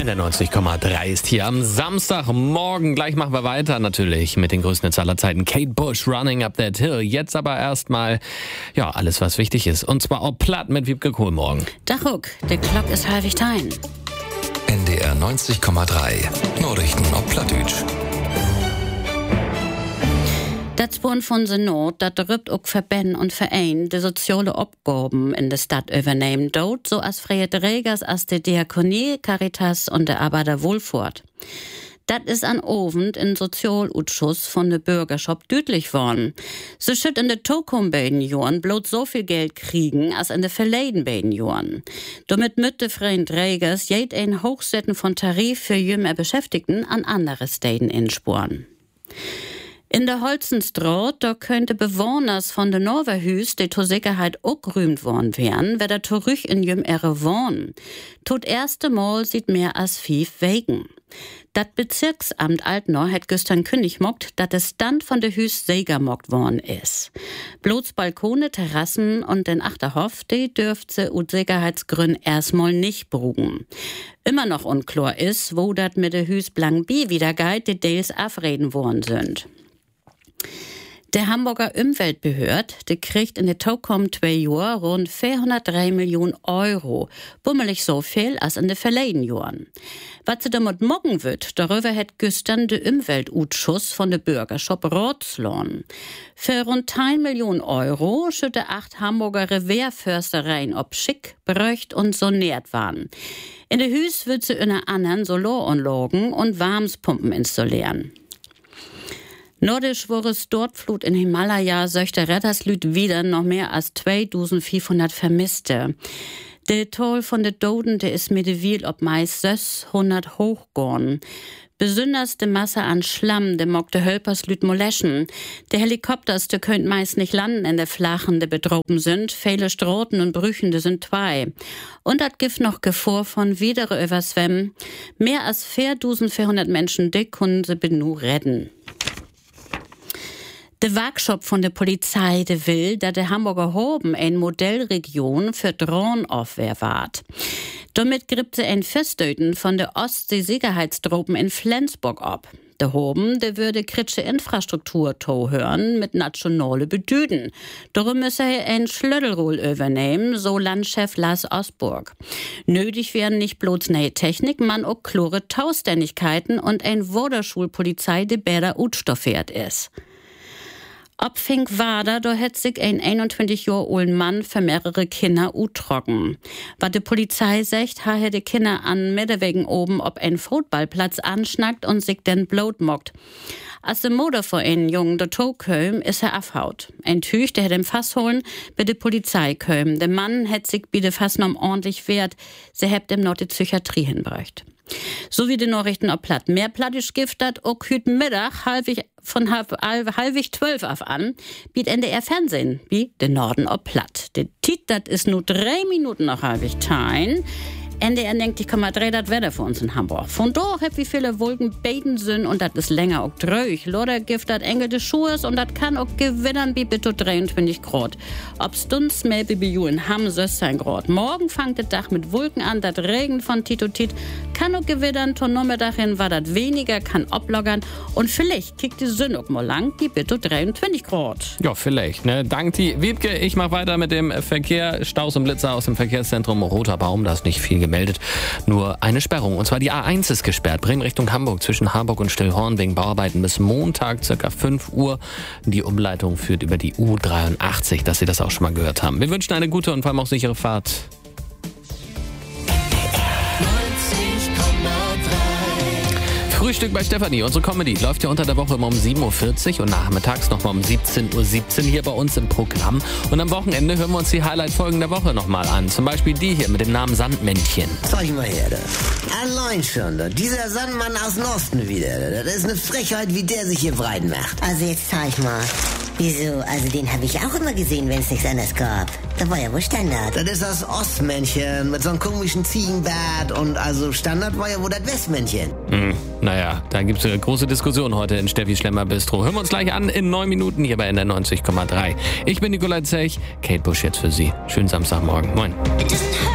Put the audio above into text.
In der 90,3 ist hier am Samstagmorgen. Gleich machen wir weiter natürlich mit den größten Hits aller Zeiten. Kate Bush, Running Up That Hill. Jetzt aber erstmal, alles was wichtig ist. Und zwar auch platt mit Wiebke Kohl morgen. Dachruck, der Glock ist halbig tein. NDR 90,3. Nachrichten auf Plattdeutsch. Das Bund von der Not, dat drübt auch Verbände und Vereine die soziale Aufgaben in der Stadt übernehmen dort, so als freie Trägers als die Diakonie, Caritas und der Arbeiter Wohlfahrt. Das ist an Abend in Sozialausschuss von der Bürgerschaft deutlich worden. Sie schütt in den Tokum beiden Jahren bloß so viel Geld kriegen als in den verleden beiden Jahren. Damit mit den freien Trägers jed ein Hochsetzen von Tarif für jüngere Beschäftigten an andere Städten insporen. In der Holzenstraat, da könnte Bewohners von der Norwerhüs, die zur Sicherheit auch gerühmt worden wären, wer da zurück in jüngere wohnen. Tot erste Mal sieht mehr als 5 Wegen. Das Bezirksamt Altnor hat gestern kündig mockt, dass der Stand von der Hüs Seger mockt worden ist. Bloß Balkone, Terrassen und den Achterhof, die dürft sie aus Sicherheitsgründen erstmal nicht brugen. Immer noch unklar ist, wo das mit der Hüs Blankby wieder geht, die Deals abreden worden sind. Der Hamburger Umweltbehörde, die kriegt in der Tokum 2 Jahren rund 403 Millionen Euro. Bummelig so viel als in den verleden Jahren. Was sie damit morgen wird, darüber hat gestern der Umweltausschuss von der Bürgerschaft Rotslon. Für rund 1 Million Euro schütte 8 Hamburger Revier-Förstereien ob schick, beröcht und soniert waren. In der Hüs wird sie unter anderem Solaranlagen und Warmspumpen installieren. Nordisch wurde Stortflut in Himalaya, söchte Retterslüt wieder noch mehr als 2500 Vermisste. Der Toll von der Doden, der ist mittlerweile ob meist 600 hochgorn. Besonders die Masse an Schlamm, der mockte Hölperslüt moleschen. Der Helikopters, der könnt meist nicht landen in der Flachen, die betroffen sind. Viele Straten und Brüchende sind 2. Und das gibt noch Gefahr von widere Überschwemmen. Mehr als 4400 Menschen, die können sie nur retten. Der Workshop von der Polizei will, dass der Hamburger Hoben eine Modellregion für Drohnenaufwehr ward. Damit gibt sie ein Festöten von der Ostsee-Sicherheitstruppen in Flensburg ab. Der Hoben, der würde kritische Infrastruktur hören mit nationale Bedüden. Darum müsse er ein Schlöddelroll übernehmen, so Landchef Lars Osburg. Nötig wären nicht bloß neue Technik, man auch klare Tauständigkeiten und ein Woderschulpolizei, die besser utstoffert ist. Ob Fink Wader, da hätt sich ein 21 Jahre alten Mann für mehrere Kinder utrocken. Was die Polizei sagt, ha die Kinder an Mittewegen oben ob ein Footballplatz anschnackt und sich den blöd mockt. Als der Mutter vor einen Jungen dato köm, ist er abhaut. Ein Tüch, der hätt ihm Fass holen, bei der Polizei köm. Der Mann hätt sich bei der Fass noch ordentlich wert. Sie hebt ihm noch die Psychiatrie hinbräucht. So wie die Nachrichten auf Platt. Mehr Plattisch Gift dat auch heute Mittag halb 12 auf an, biet NDR Fernsehen, wie den Norden auf Platt. Der Tit, dat ist nur 3 Minuten nach halb tein. NDR denkt, ich kann mal drehen, das Wetter für uns in Hamburg. Von dort hab wie viele Wolken beten sind und das ist länger auch dröch. Loder Gift dat engelte Schuhe und das kann auch gewittern wie bitte 23 Grad. Ob's dunst mehr wie bei in Hamm 16 Grad. Morgen fängt der Dach mit Wolken an, das Regen von Tito Tit kann auch gewittern, ton Nachmittag hin war das weniger, kann ablockern und vielleicht kickt die Sonne auch mal lang, die bitte 23 Grad. Ja, vielleicht, ne? Dank die Wiebke. Ich mach weiter mit dem Verkehr. Staus und Blitzer aus dem Verkehrszentrum Roter Baum, da ist nicht viel gemeldet. Nur eine Sperrung. Und zwar die A1 ist gesperrt. Bremen Richtung Hamburg zwischen Harburg und Stillhorn wegen Bauarbeiten bis Montag ca. 5 Uhr. Die Umleitung führt über die U83, dass Sie das auch schon mal gehört haben. Wir wünschen eine gute und vor allem auch sichere Fahrt. Frühstück bei Stefanie, unsere Comedy, läuft ja unter der Woche immer um 7.40 Uhr und nachmittags nochmal um 17.17 Uhr hier bei uns im Programm. Und am Wochenende hören wir uns die Highlight-Folgen der Woche nochmal an. Zum Beispiel die hier mit dem Namen Sandmännchen. Zeig mal her, da. Allein schon, da. Dieser Sandmann aus dem Osten wieder. Das ist eine Frechheit, wie der sich hier breit macht. Also jetzt zeig mal. Wieso? Also den habe ich auch immer gesehen, wenn es nichts anderes gab. Da war ja wohl Standard. Das ist das Ostmännchen mit so einem komischen Ziegenbart und also Standard war ja wohl das Westmännchen. Naja, da gibt es eine große Diskussion heute in Steffis Schlemmer Bistro. Hören wir uns gleich an in 9 Minuten hier bei NDR 90,3. Ich bin Nikolai Zech, Kate Bush jetzt für Sie. Schönen Samstagmorgen. Moin.